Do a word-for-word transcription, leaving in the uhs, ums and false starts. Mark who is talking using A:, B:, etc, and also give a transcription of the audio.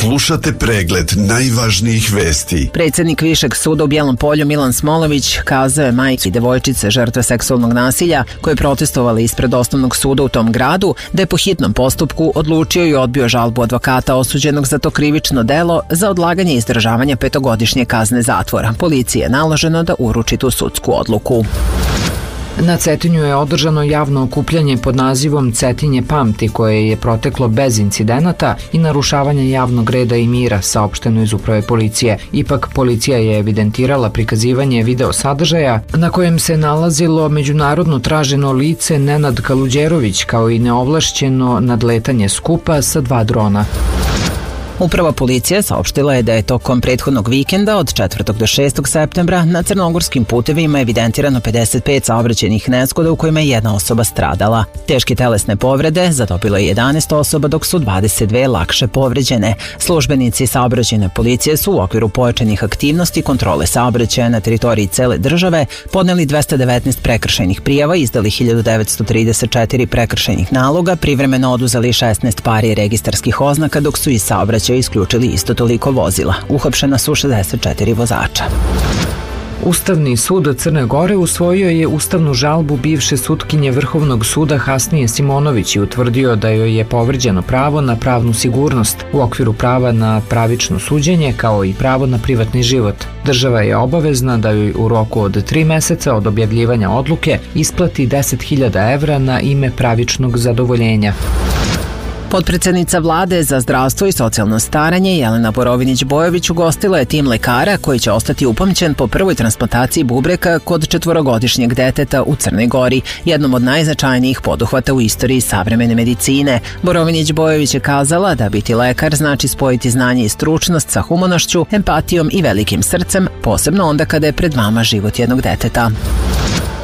A: Slušate pregled najvažnijih vesti.
B: Predsjednik Višeg suda u Bijelom Polju Milan Smolović kazao je majci devojčice žrtve seksualnog nasilja koje protestovali ispred osnovnog suda u tom gradu da je po hitnom postupku odlučio i odbio žalbu advokata osuđenog za to krivično delo za odlaganje izdržavanja petogodišnje kazne zatvora. Policiji je naloženo da uruči tu sudsku odluku.
C: Na Cetinju je održano javno okupljanje pod nazivom Cetinje pamti, koje je proteklo bez incidenata i narušavanja javnog reda i mira, saopšteno iz uprave policije. Ipak, policija je evidentirala prikazivanje video sadržaja na kojem se nalazilo međunarodno traženo lice Nenad Kaluđerović, kao i neovlašćeno nadletanje skupa sa dva drona.
B: Uprava policije saopštila je da je tokom prethodnog vikenda od četvrtog do šestog septembra na crnogorskim putevima evidentirano pedeset pet saobraćajnih nezgoda u kojima je jedna osoba stradala. Teške telesne povrede zadobilo je jedanaest osoba, dok su dvadeset dve lakše povređene. Službenici saobraćajne policije su u okviru pojačanih aktivnosti kontrole saobraćaja na teritoriji cele države podneli dvesta devetnaest prekršajnih prijava, izdali hiljadu devetsto trideset četiri prekršajnih naloga, privremeno oduzeli šesnaest pari registarskih oznaka, dok su iz saobraćaja isključili isto toliko vozila. Uhapšena su šezdeset četiri vozača.
C: Ustavni sud Crne Gore usvojio je ustavnu žalbu bivše sutkinje Vrhovnog suda Hasnije Simonović i utvrdio da joj je povređeno pravo na pravnu sigurnost u okviru prava na pravično suđenje, kao i pravo na privatni život. Država je obavezna da joj u roku od tri meseca od objavljivanja odluke isplati deset hiljada evra na ime pravičnog zadovoljenja.
B: Potpredsednica vlade za zdravstvo i socijalno staranje Jelena Borovinić-Bojović ugostila je tim lekara koji će ostati upamćen po prvoj transplantaciji bubreka kod četvorogodišnjeg deteta u Crnoj Gori, jednom od najznačajnijih poduhvata u istoriji savremene medicine. Borovinić-Bojović je kazala da biti lekar znači spojiti znanje i stručnost sa humanošću, empatijom i velikim srcem, posebno onda kada je pred vama život jednog deteta.